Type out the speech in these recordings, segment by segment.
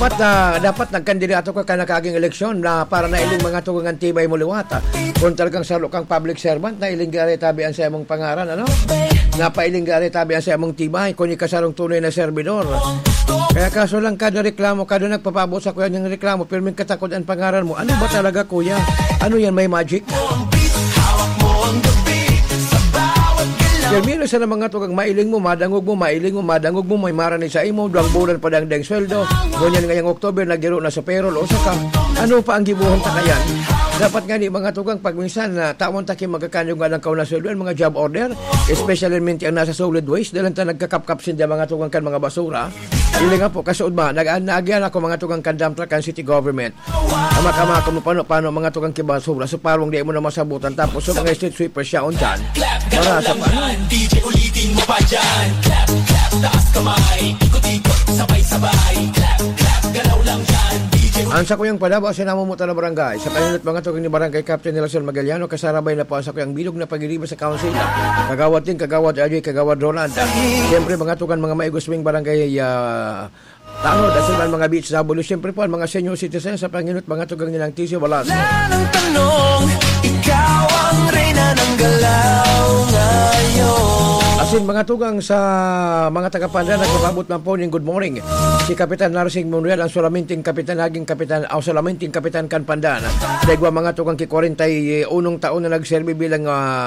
dapat nagkandidato ka nakaaging eleksyon na para nailing mga tugang tibay mo liwata. Kung talagang salo kang public servant, nailing gari tabian sa imong pangaran, ano? Napailing gari tabian sa imong tibay, kung ikasarong tunay na servidor. Kaya kaso lang kada reklamo, kada nagpapabot sa kuya ng reklamo, pero may katakot ang pangaran mo. Ano ba talaga kuya? Ano yan, may magic? Termino sa mga tugang mailing mo, madangog mo, may marani sa imo, duwang bulan pa dang sweldo. Ngunyan ngayong October, nagiro na sa payroll, o saka, ano pa ang gibuhan ta kayan? Dapat nga ni mga tugang pag minsan na tawon taki magkakanyong nga ng kauna sweldo, mga job order, especially ang nasa solid waste, dahil ta nagkakap-kap sinda mga tugang kan mga basura. Ili nga po, kasuod ba, nag-aagyan ako mga tugang kan-dump truck kan city government. Ama-kama ko mo paano mga tugang kibasura, so parang di mo na masabutan, tapos so mga street sweeper siya on dyan. Para sa paano? DJ ulitin mo pa dyan. Clap, clap, taas kamay. Ikot-ikot, sabay-sabay. Clap, clap, galaw lang dyan. DJ ang sa kuyang padaba, sinamumuta na barangay. Sa kanunot mga tugang ni Barangay Captain Nelson Magaliano, kasarabay na po sa kuyang bilog na pag-iriba sa council. Kagawad din, kagawad Ajay, kagawad Roland. Siyempre mga tugang mga maiguswing barangay Tanod at sila mga beach W. Siyempre po ang mga senior citizen sa panginot mga tugang nilang Tisio Balas. ng tanong, ikaw ang reyna ng galaw ngayon. Asin mga tugang sa mga taga-Pandan, nagpapabot man po ng good morning. Si Kapitan Narsing Monreal, ang sulaminting kapitan, naging kapitan, o sulaminting kapitan kan Pandan. Dahil mga tugang ki-41 taon na nagserbi bilang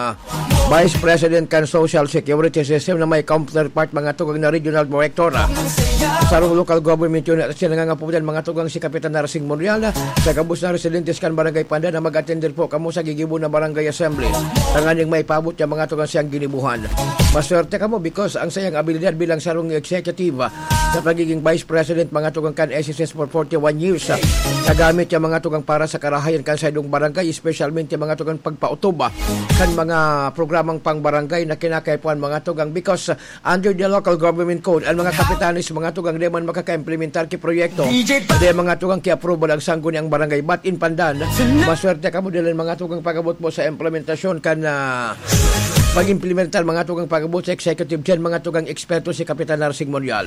Vice President kan Social Security System na may counterpart mga tugang na Regional Director. Sa local government unit at siya nangangapunan mga tugang si Kapitan Narsing Monreal sa kabus na residentes kan Barangay Pandan na mag-attender po kamo sa gigibo na Barangay Assembly. Tanganing may pabot yung mga tugang siyang ginibuhan. Maswerte ka mo because ang sayang abilidad bilang sarong executive sa pagiging Vice President mga tugang kan SSS for 41 years. Nagamit yung mga tugang para sa karahayan kan sa idong barangay, especialmente mga tugang pagpautuba kan mga programang pang barangay na kinakaipuan mga tugang because under the local government code, ang mga kapitanis mga tugang di man makaka-implementar ki proyekto. Di mga tugang ki-approve ang sangguni ang barangay. But in Pandan, maswerte ka mo dahil mga tugang pagabot mo sa implementasyon kan pag-implementar mga tugang pagabot sa executive dyan, mga tugang eksperto si Kapitan Narsing Monreal.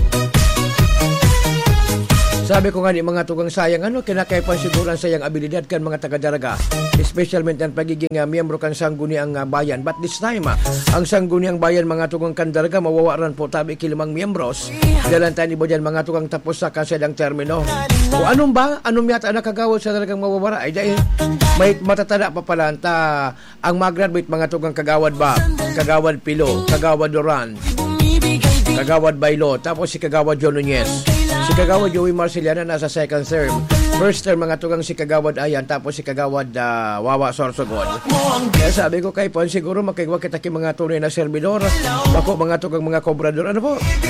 Sabi ko nga ni mga tugang sayang, kinakaipan siguro ang sayang abilidad kan mga taga-daraga, especially ang pagiging miyembro kan sangguniang bayan. But this time, ang sangguniang bayan mga tugang kan daraga, mawawaran po tabi kilimang miyembros. Dalan tayo ni Bojan mga tugang tapos sa kasadang termino. O anong ba? Anong yata nakagawad sa daragang mawawara? Ay dahil may matatada pa pala ang mag-graduate mga tugang kagawad ba? Kagawad Pilo, kagawad Duran, kagawad Bailo, tapos si kagawad John Nunez. Si kagawad Joey Marceliana nasa second term. First term mga tugang si kagawad Ayan, tapos si kagawad Wawa Sorsogon. Kaya sabi ko kay Pon, siguro makigwa kita ki mga tunay na servidor. Bako mga tugang mga kobrador. Ano po?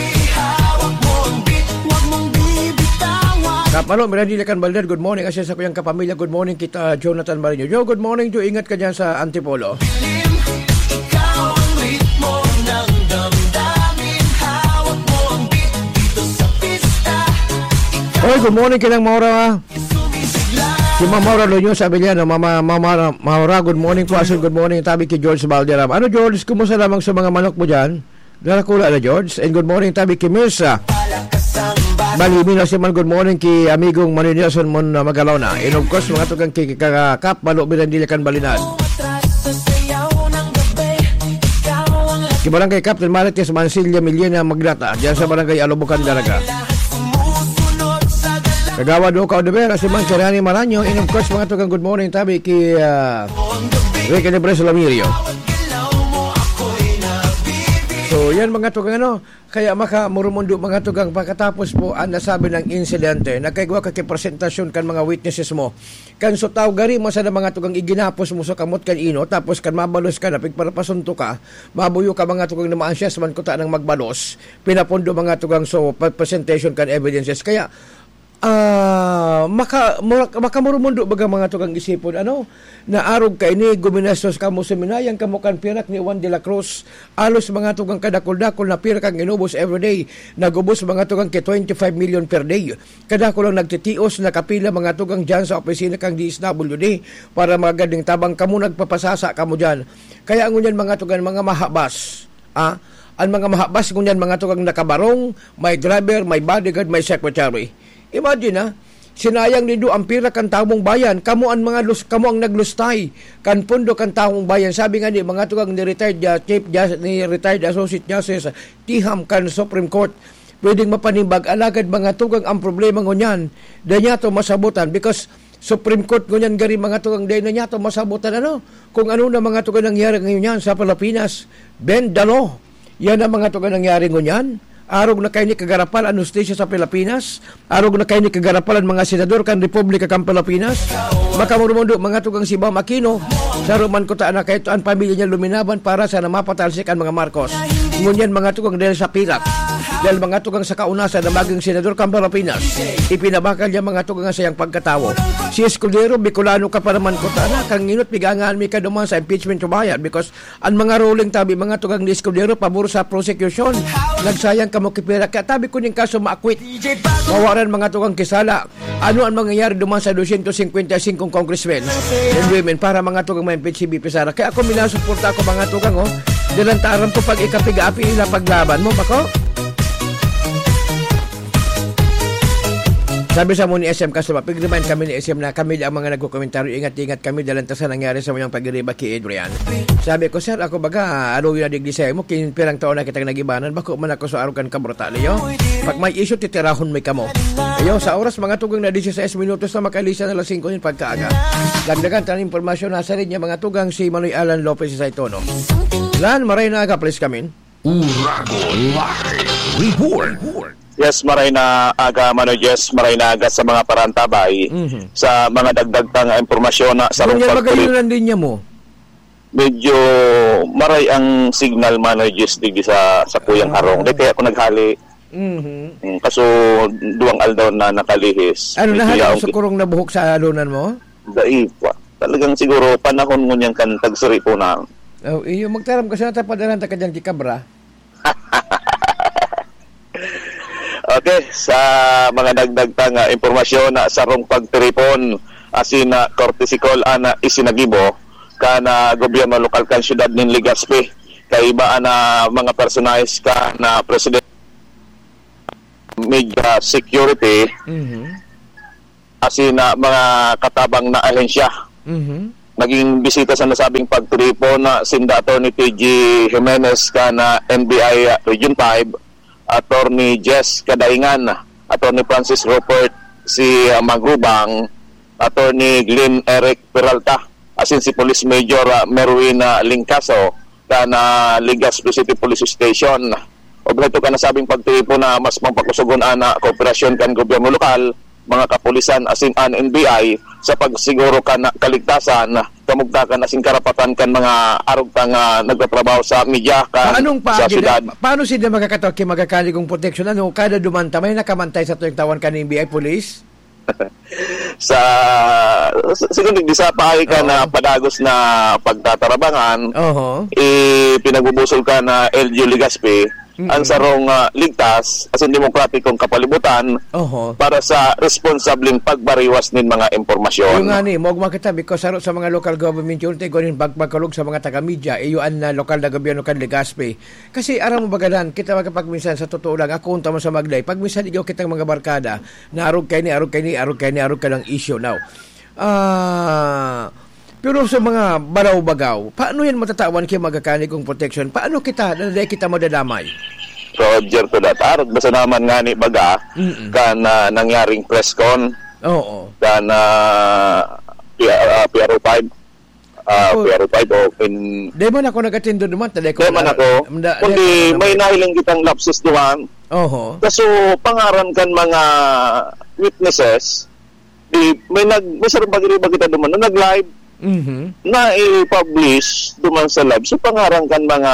Kapalo, Mirandilikan Balder, good morning. Kasi sa kuyang kapamilya, good morning kita Jonathan Marino. Jo, good morning Jo, ingat ka dyan sa Antipolo. Hoy, good morning kinang Maura. Si Mama Maura Loño sabi niya, Mama Maura, good morning po. Asun, good morning. Tabi kay George Valderrama. Ano George, kumusta lamang sa mga manok mo dyan? Darakula na George. And good morning tabi kay Miss Balimi na si man, good morning kay amigong Maniniason mon Magalaw na. And of course, mga tugang kay Kap, Malo, Mirandilikan Balinan. Kay Barangay Captain Marites, Mansilla, Miliana, Maglata. Diyan sa Barangay Alubukan, Daraga. Kagawad Oka Odebera, si Mang Chariani Maranyo, and of course mga tugang good morning tabi kay Ricky Nebres Lamirio. So yan mga tugang kaya makamurumundo mga tugang pagkatapos po ang nasabi ng insidente, nagkaigwa ka presentasyon kan mga witnesses mo. Kan so tao gari mo sa mga tugang iginapos mo sa kamot kan ino, tapos kan mabalos ka na pigparapasunto ka, mabuyo ka mga tugang na ma-anxious man kuta ng magbalos, pinapundo mga tugang so presentation kan evidences. Kaya makamurumundo baga mga tugang isipon na arog ka ini guminastos ka mo seminayang kamukan pirak ni Juan de la Cruz alos mga tugang kadakol-dakol na pirak ang inubos everyday nagubos mga tugang ke 25 million per day kadakol lang nagtitios na kapila mga tugang dyan sa opisina kang DSWD para magading tabang kamo nagpapasasa kamo dyan kaya ngunyan mga tugang mga mahabas ang mga mahabas ngunyan mga tugang nakabarong may driver, may bodyguard, may secretary. Imagine sinayang nindo ang pira kan taong bayan, kamo ang naglustay kan pundo kan taong bayan. Sabi nga ni mga tugang ni retired retired associate justice Tiham kan Supreme Court, pwedeng mapanimbag alagad mga tugang ang problema ngunyan da niya to masabutan because Supreme Court ngunyan gari mga tugang da niya to masabutan kung ano na mga tugang nangyari ngayon sa Pilipinas. Bend the law, yan ang mga tugang nangyari ngunyan. Arog na kayo ni kagarapal ang justisya sa Pilipinas, arog na kayo ni kagarapal ang mga senador kan Republika kan Pilipinas. Makamurumundo mga tugang si Bam Aquino, sa Roman Kota na kayo ang pamilya niya luminaban para sa namapatalsik ang mga Marcos. Ngunyan mga tugang dahil sa pirak, dahil mga tugang sa kaunasan na maging senador kan Pilipinas, ipinabakal niya mga tugang sa iyang pagkatawo. Si Escudero, Bicolano ka para man Kota na, kang inot bigangan mi kaduman sa impeachment to bayan because ang mga ruling tabi mga tugang ni Escudero pabor sa prosecution. Nagsayang kamo kipira kaya tabi ko ning kaso maakwit. Mawaran mga tugang kisala. Ano ang mangyayari duman sa 255 congressmen and women para mga tugang ma-impeach si BP Sara. Kaya ako minasuporta ako mga tugang dilantaran ko pag ikapigapi ila paglaban mo bako. Sabi sa mo ni SM Castro, pag-remind kami ni SM na kami ang mga nagko-komentaryo, ingat-ingat kami dalan sa nangyari sa mga pag-iriba kay Adrian. Sabi ko, sir, ako baga, ano yung nadigdisay mo, kinpirang taon na kitang nagibanan, bako man ako sa arugan ka brutal, yo? Pag may issue, titirahon may kamo. Ayo, sa oras, mga tugang na 16 minutos na makalisa na lasing ko yung pagkaaga. Lagdagan tanong impormasyon, nasa rin niya mga tugang si Manoy Alan Lopez sa Saitono. Lan, maray na aga, please come in. Urago Live Report. Yes, maray na aga maray na aga sa mga parantabay sa mga dagdag nga impormasyon na sa Kanya magayunan din niya mo. Medyo maray ang signal managers digi sa Kuyang Harong. Di kaya ako naghali. Kaso duwang aldaw na nakalihis. Ano nahali sa kurong na buhok sa alunan mo? Daipa. Talagang siguro panahon mo niyang kan tagsuri po na. Oh, iyo magtaram kasi natapadaran ta kadyan kikabra. Okay, sa mga dagdag nga impormasyon na sa rong pagtiripon asin na courtesy call ana isinagibo kana gobyerno lokal kan syudad nin Legazpi kay iba na mga personalis ka na president media security asin na mga katabang na ahensya. Naging bisita sa nasabing pagtiripon na sinda Attorney TG Jimenez kana NBI Region 5, Attorney Jess Kadaingan, Attorney Francis Rupert si Magubang, Attorney Glenn Eric Peralta, asin si Police Major Merwin Lingcaso kana Legazpi City Police Station. Objeto ka nasabing pagtipo na mas mampakusugon ana kooperasyon kan gobyerno lokal, mga kapulisan asin an NBI sa pagsiguro kan kaligtasan, kamugtakan asin karapatan kan mga arog nga nagtatrabaho sa media kan sa syudad. Paano sila magkakatawag magkakaligong protection? Ano kada dumanta may nakamantay sa tuwing tawan kan NBI police? sa siguro di sa pahay ka na padagos na pagtatarabangan, pinagbubusol ka na LGU Legazpi ang sarong ligtas asin demokratikong kapalibutan para sa responsableng pagbariwas nin mga impormasyon. Yung nga ni, mogma kita because sa mga local government yun, tayo rin pagpagkalog sa mga taga-media, iyuan na lokal na gobyerno kan Legazpi. Kasi aram mo bagalan, kita magkapagminsan sa totoo lang, ako unta mo sa maglay, pagminsan igaw kitang mga barkada, na arog kayo ng issue. Now, pero sa mga baraw-bagaw, paano yan matatawan kayo magkakanikong protection? Paano kita madadamay? Roger to that. Arot basta naman nga ni baga kan nangyaring press con. Oo. Kan PRO5 PRO5 o in... Di man ako nag-attendo naman. Di man ako. Kundi may nahiling kitang lapses duman. Kaso pangaran kan mga witnesses, may sarang pag-iriba kita duman na nag-live. Na i-publish duman sa live. So pangaran kan mga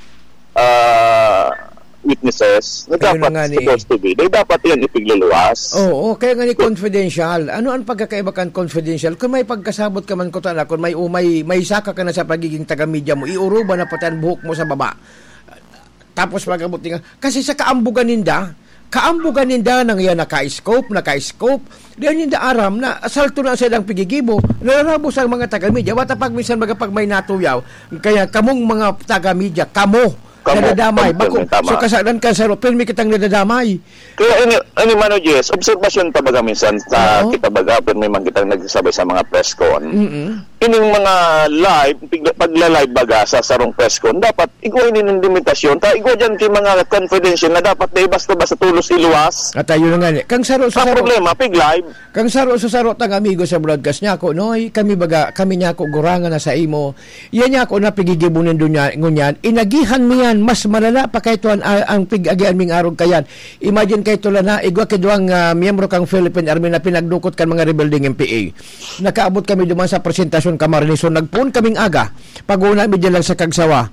witnesses na dapat supposed to be. They dapat yan ipigluluwas. Oo, kaya nga ni confidential. Ano ang pagkakaiba kan confidential? Kung may pagkasabot ka man ko tala, kung may saka ka na sa pagiging taga-media mo, iuruba na pati ang buhok mo sa baba. Tapos magabot nga. Kasi sa kaambugan ninda nang yan naka-scope, diyan ninda aram na asalto na silang pigigibo, nararabos ang mga taga-media. Wata pag minsan magapag may natuyaw, kaya kamong mga taga-media, nadadamay. Bako, tama. so kasalan ka sa pirmi kitang nadadamay. Kaya ini Mano Jess, obserbasyon ta baga minsan sa kita baga pero may man kitang nagsabay sa mga press con. Ining mga live pagla-live baga sa sarong press con, dapat igwa ini ng limitasyon. Ta igwa diyan kay mga confidential na dapat na basta-basta tulos iluwas. At ayun nga ni. Kang saro sa problema pig live. Kang saro tang amigo sa broadcast niya ko, noy kami niya ko gurangan na sa imo. Iya niya ko na pigigibunin dunya ngunyan. Inagihan mi yan mas malala pa kay tuan ang pigagian ming arog kayan. Imagine kay tula na igwa kay duang miyembro kang Philippine Army na pinagdukot kan mga rebuilding MPA. Nakaabot kami duman sa presentasyon Camarines, so nagpuon kaming aga. Paguna mi diyan lang sa Kagsawa.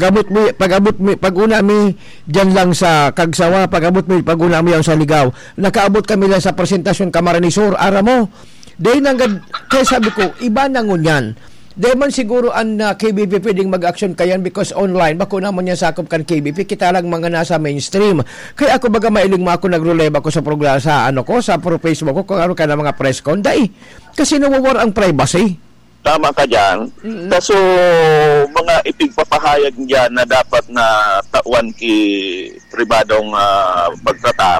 Paguna mi diyan lang sa Kagsawa, paguna mi sa Ligaw. Nakaabot kami lang sa presentasyon Camarines Sur, ara mo. Day nanggad kay sabi ko iba na ngunyan. Di man siguro ang KBP pwedeng mag-action kayan because online, bako naman niya sakop kan KBP, kita lang mga nasa mainstream. Kaya ako baga mailing mo ako nag-relay ako sa programa sa sa Facebook ko, kung ano ka na mga press con. Dahil, kasi nawawar ang privacy. Tama ka dyan. Kaso, mga ipigpapahayag dyan na dapat na tauan ki pribadong pagtratar.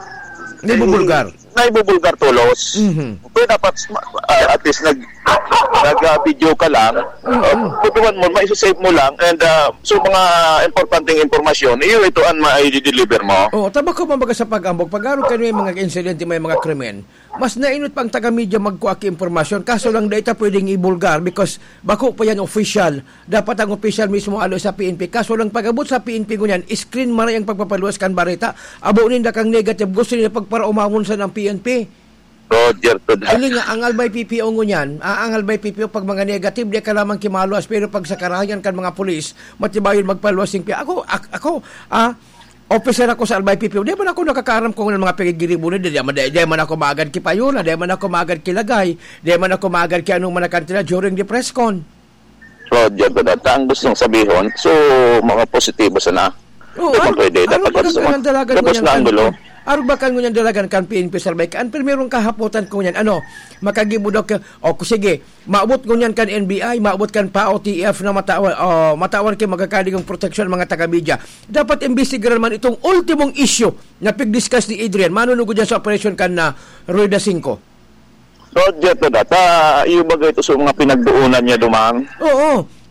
Naibubulgar tulos. Pero dapat at least nag-video ka lang. Putuan mo, maisasave mo lang. And so mga importanteng informasyon, iyo ito ang ma-deliver mo. Tama ko mambaga sa pag-ambog. Pag-araw kayo may mga insidente, may mga krimen, mas nainot pang taga-media magkuha ki informasyon. Kaso lang data pwedeng ibulgar because bako pa yan official. Dapat ang official mismo alo sa PNP. Kaso lang pag-abot sa PNP ngunyan, screen maray ang pagpapaluwas kan barita. Abo ninda kang negative. Gusto nila pagpara umamon sa ng PNP. Roger to that. Ili nga, ang albay PPO ngunyan, ang albay PPO pag mga negative, di ka lamang kimaluas. Pero pag sa karahayan kan mga pulis, matibayon magpaluwas yung PNP. Ako, officer ako sa albay PPO. Di man ako nakakaram kung mga pagigiribunan. Di man ako maagad kipayuna. Di man ako maagad kilagay. Di man ako maagad ki anong manakantila during the press con. Roger to that. Ang gustong sabihin, so mga positibo sana. Pwede. Dapat tapos na ang gulo. Arog ba kan ngunyan dalagan kan PNP Sarbay kan pero meron kahapotan ko ngunyan makagibudok sige maabot ngunyan kan NBI maabot kan PAOTF na matawan kay magkakaligong proteksyon mga taga-media dapat imbestigaran man itong ultimong issue na pig-discuss ni Adrian manunugod dyan sa operation kan na Rueda 5. Roger to that. Yung bagay ito sa mga pinagduunan niya dumang. Oo.